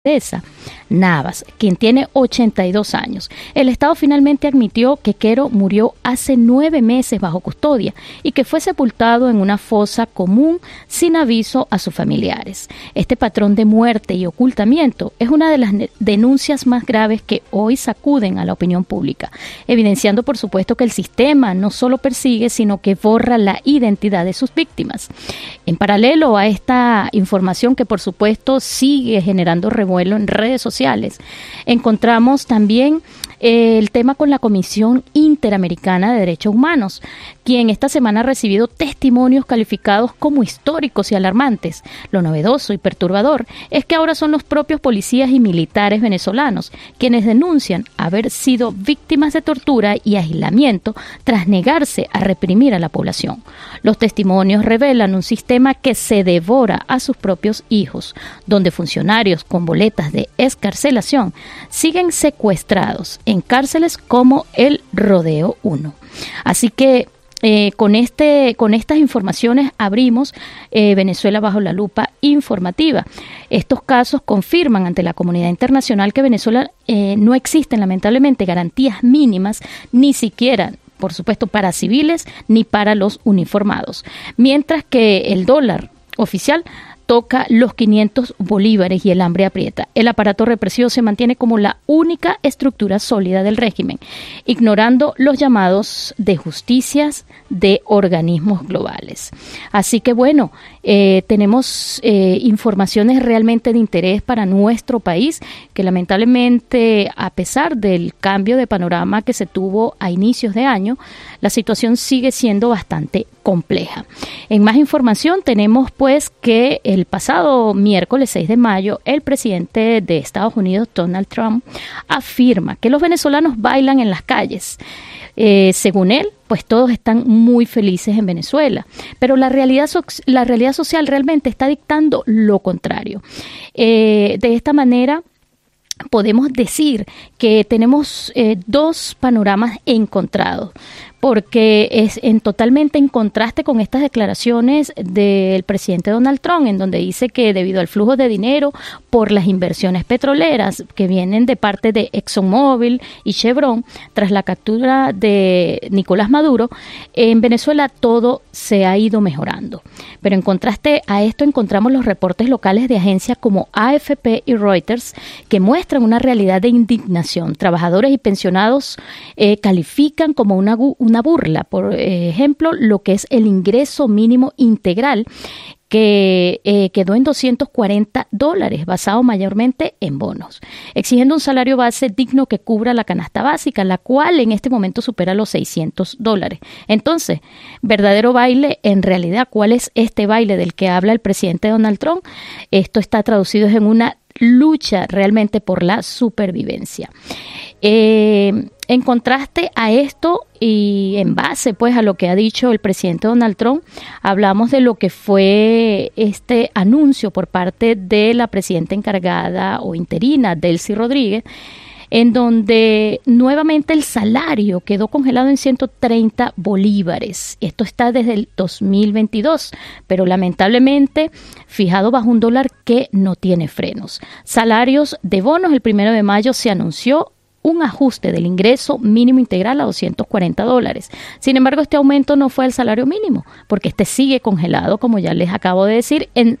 Navas, quien tiene 82 años. El Estado finalmente admitió que Quero murió hace 9 meses bajo custodia y que fue sepultado en una fosa común sin aviso a sus familiares. Este patrón de muerte y ocultamiento es una de las denuncias más graves que hoy sacuden a la opinión pública, evidenciando por supuesto que el sistema no solo persigue, sino que borra la identidad de sus víctimas. En paralelo a esta información que por supuesto sigue generando revuelo en redes sociales, encontramos también el tema con la Comisión Interamericana de Derechos Humanos, quien esta semana ha recibido testimonios calificados como históricos y alarmantes. Lo novedoso y perturbador es que ahora son los propios policías y militares venezolanos quienes denuncian haber sido víctimas de tortura y aislamiento tras negarse a reprimir a la población. Los testimonios revelan un sistema que se devora a sus propios hijos, donde funcionarios con boletas de excarcelación siguen secuestrados en cárceles como el Rodeo 1. Así que con estas informaciones abrimos Venezuela bajo la lupa informativa. Estos casos confirman ante la comunidad internacional que Venezuela no existen lamentablemente garantías mínimas, ni siquiera por supuesto para civiles ni para los uniformados, mientras que el dólar oficial toca los 500 bolívares y el hambre aprieta. El aparato represivo se mantiene como la única estructura sólida del régimen, ignorando los llamados de justicias de organismos globales. Así que bueno, tenemos informaciones realmente de interés para nuestro país, que lamentablemente, a pesar del cambio de panorama que se tuvo a inicios de año, la situación sigue siendo bastante compleja. En más información tenemos pues que el pasado miércoles 6 de mayo el presidente de Estados Unidos, Donald Trump, afirma que los venezolanos bailan en las calles. Según él, pues todos están muy felices en Venezuela, pero la realidad social realmente está dictando lo contrario. De esta manera podemos decir que tenemos dos panoramas encontrados, porque es totalmente en contraste con estas declaraciones del presidente Donald Trump, en donde dice que debido al flujo de dinero por las inversiones petroleras que vienen de parte de ExxonMobil y Chevron, tras la captura de Nicolás Maduro, en Venezuela todo se ha ido mejorando. Pero en contraste a esto encontramos los reportes locales de agencias como AFP y Reuters, que muestran una realidad de indignación. Trabajadores y pensionados califican como una burla, por ejemplo, lo que es el ingreso mínimo integral, que quedó en $240, basado mayormente en bonos, exigiendo un salario base digno que cubra la canasta básica, la cual en este momento supera los $600. Entonces, verdadero baile, en realidad, ¿cuál es este baile del que habla el presidente Donald Trump? Esto está traducido en una lucha realmente por la supervivencia. En contraste a esto y en base pues a lo que ha dicho el presidente Donald Trump, hablamos de lo que fue este anuncio por parte de la presidenta encargada o interina, Delcy Rodríguez, en donde nuevamente el salario quedó congelado en 130 bolívares. Esto está desde el 2022, pero lamentablemente fijado bajo un dólar que no tiene frenos. Salarios de bonos, el 1 de mayo se anunció un ajuste del ingreso mínimo integral a $240. Sin embargo, este aumento no fue al salario mínimo, porque este sigue congelado, como ya les acabo de decir, en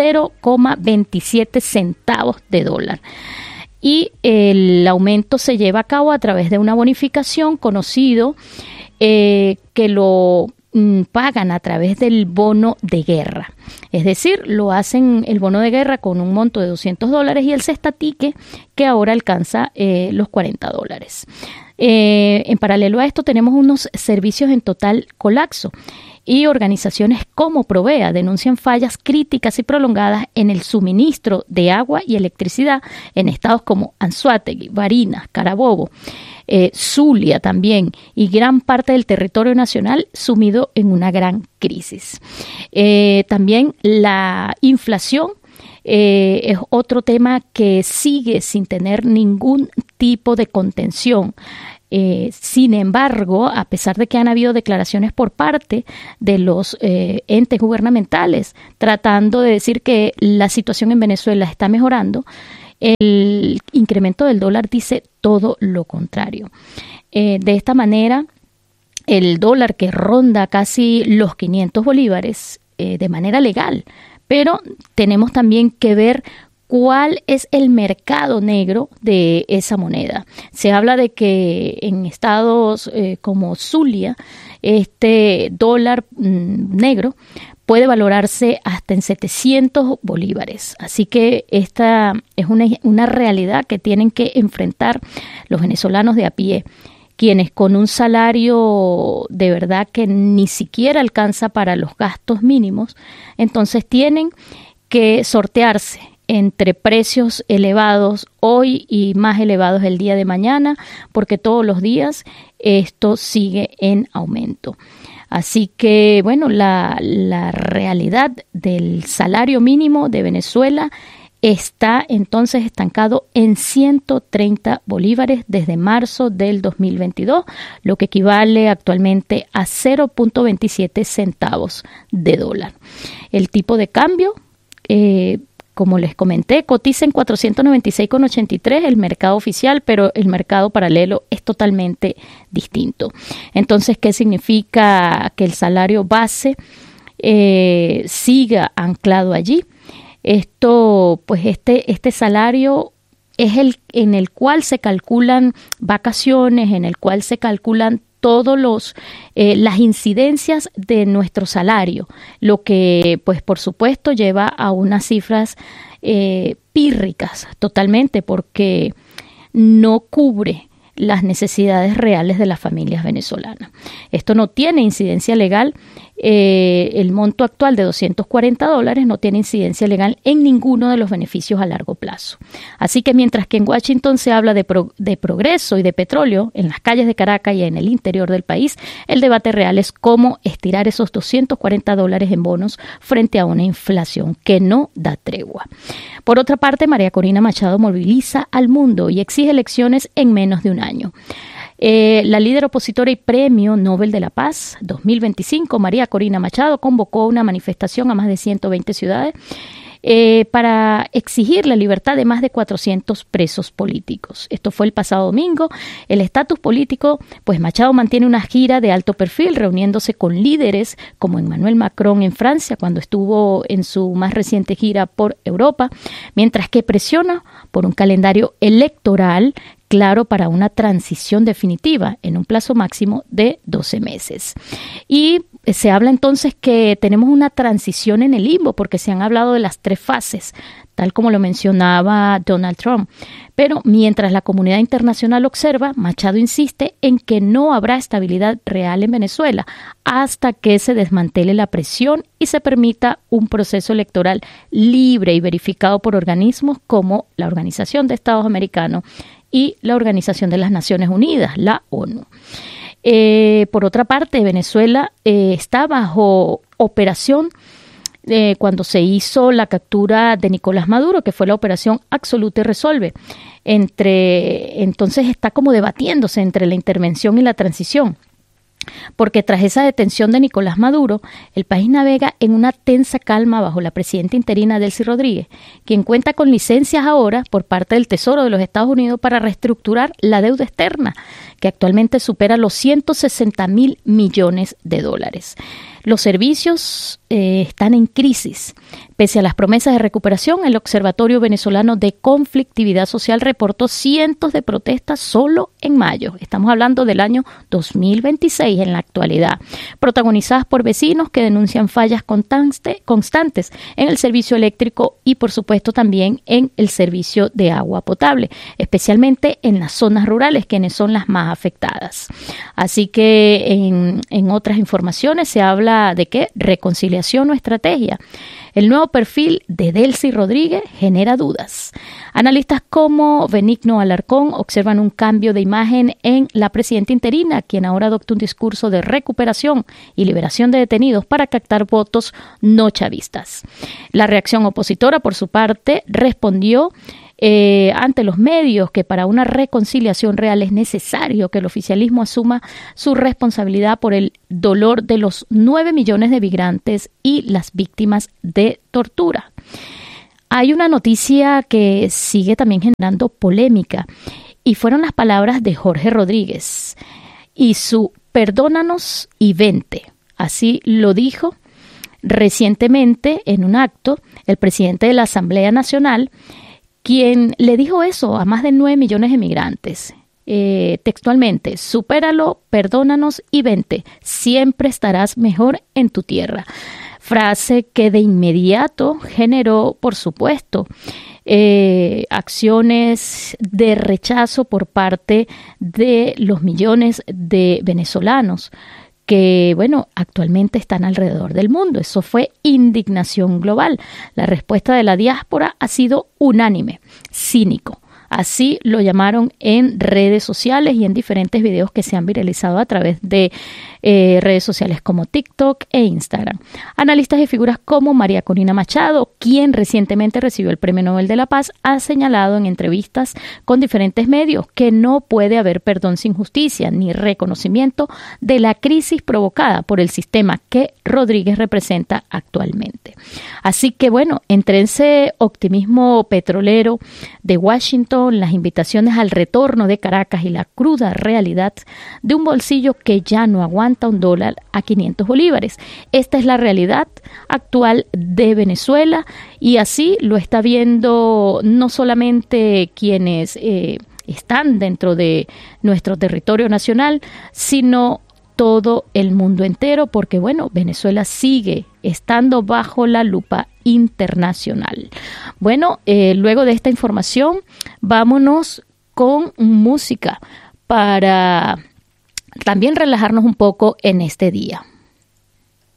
0,27 centavos de dólar. Y el aumento se lleva a cabo a través de una bonificación conocido que lo pagan a través del bono de guerra. Es decir, lo hacen el bono de guerra con un monto de $200 y el cestatique que ahora alcanza los $40. En paralelo a esto tenemos unos servicios en total colapso y organizaciones como Provea denuncian fallas críticas y prolongadas en el suministro de agua y electricidad en estados como Anzoátegui, Barinas, Carabobo, Zulia también, y gran parte del territorio nacional sumido en una gran crisis. También la inflación es otro tema que sigue sin tener ningún tipo de contención. Sin embargo, a pesar de que han habido declaraciones por parte de los entes gubernamentales tratando de decir que la situación en Venezuela está mejorando, El incremento del dólar dice todo lo contrario. De esta manera, el dólar que ronda casi los 500 bolívares de manera legal, pero tenemos también que ver cuál es el mercado negro de esa moneda. Se habla de que en estados como Zulia, este dólar negro puede valorarse hasta en 700 bolívares. Así que esta es una realidad que tienen que enfrentar los venezolanos de a pie, quienes con un salario de verdad que ni siquiera alcanza para los gastos mínimos, entonces tienen que sortearse entre precios elevados hoy y más elevados el día de mañana, porque todos los días esto sigue en aumento. Así que, bueno, la realidad del salario mínimo de Venezuela está entonces estancado en 130 bolívares desde marzo del 2022, lo que equivale actualmente a 0.27 centavos de dólar. El tipo de cambio, como les comenté, cotiza en 496,83 el mercado oficial, pero el mercado paralelo es totalmente distinto. Entonces, ¿qué significa que el salario base siga anclado allí? Esto, pues este salario es el en el cual se calculan vacaciones, en el cual se calculan todos las incidencias de nuestro salario, lo que pues por supuesto lleva a unas cifras pírricas totalmente, porque no cubre las necesidades reales de las familias venezolanas. Esto no tiene incidencia legal. El monto actual de $240 no tiene incidencia legal en ninguno de los beneficios a largo plazo. Así que mientras que en Washington se habla de progreso y de petróleo en las calles de Caracas y en el interior del país, el debate real es cómo estirar esos $240 en bonos frente a una inflación que no da tregua. Por otra parte, María Corina Machado moviliza al mundo y exige elecciones en menos de un año. La líder opositora y Premio Nobel de la Paz 2025, María Corina Machado, convocó una manifestación a más de 120 ciudades para exigir la libertad de más de 400 presos políticos. Esto fue el pasado domingo. El estatus político, pues Machado mantiene una gira de alto perfil, reuniéndose con líderes como Emmanuel Macron en Francia, cuando estuvo en su más reciente gira por Europa, mientras que presiona por un calendario electoral claro para una transición definitiva en un plazo máximo de 12 meses. Y se habla entonces que tenemos una transición en el limbo, porque se han hablado de las 3 fases, tal como lo mencionaba Donald Trump. Pero mientras la comunidad internacional observa, Machado insiste en que no habrá estabilidad real en Venezuela hasta que se desmantele la presión y se permita un proceso electoral libre y verificado por organismos como la Organización de Estados Americanos y la Organización de las Naciones Unidas, la ONU. Por otra parte, Venezuela está bajo operación cuando se hizo la captura de Nicolás Maduro, que fue la operación Absolute Resolve. Entonces está como debatiéndose entre la intervención y la transición, porque tras esa detención de Nicolás Maduro, el país navega en una tensa calma bajo la presidenta interina Delcy Rodríguez, quien cuenta con licencias ahora por parte del Tesoro de los Estados Unidos para reestructurar la deuda externa, que actualmente supera los 160.000 millones de dólares. Los servicios están en crisis. Pese a las promesas de recuperación, el Observatorio Venezolano de Conflictividad Social reportó cientos de protestas solo en mayo. Estamos hablando del año 2026 en la actualidad, protagonizadas por vecinos que denuncian fallas constantes en el servicio eléctrico y, por supuesto, también en el servicio de agua potable, especialmente en las zonas rurales, quienes son las más afectadas. Así que en otras informaciones se habla de que reconciliación o estrategia. El nuevo perfil de Delcy Rodríguez genera dudas. Analistas como Benigno Alarcón observan un cambio de imagen en la presidenta interina, quien ahora adopta un discurso de recuperación y liberación de detenidos para captar votos no chavistas. La reacción opositora, por su parte, respondió ante los medios que para una reconciliación real es necesario que el oficialismo asuma su responsabilidad por el dolor de los 9 millones de migrantes y las víctimas de tortura. Hay una noticia que sigue también generando polémica y fueron las palabras de Jorge Rodríguez y su "perdónanos y vente". Así lo dijo recientemente en un acto el presidente de la Asamblea Nacional, quien le dijo eso a más de 9 millones de migrantes. Textualmente: supéralo, perdónanos y vente, siempre estarás mejor en tu tierra. Frase que de inmediato generó, por supuesto, acciones de rechazo por parte de los millones de venezolanos que, bueno, actualmente están alrededor del mundo. Eso fue indignación global. La respuesta de la diáspora ha sido unánime, cínico. Así lo llamaron en redes sociales y en diferentes videos que se han viralizado a través de redes sociales como TikTok e Instagram. Analistas y figuras como María Corina Machado, quien recientemente recibió el Premio Nobel de la Paz, ha señalado en entrevistas con diferentes medios que no puede haber perdón sin justicia ni reconocimiento de la crisis provocada por el sistema que Rodríguez representa actualmente. Así que, bueno, entre ese optimismo petrolero de Washington, las invitaciones al retorno de Caracas y la cruda realidad de un bolsillo que ya no aguanta $1 a 500 bolívares. Esta es la realidad actual de Venezuela y así lo está viendo no solamente quienes están dentro de nuestro territorio nacional, sino todo el mundo entero, porque, bueno, Venezuela sigue estando bajo la lupa internacional. Bueno, luego de esta información, vámonos con música para también relajarnos un poco en este día.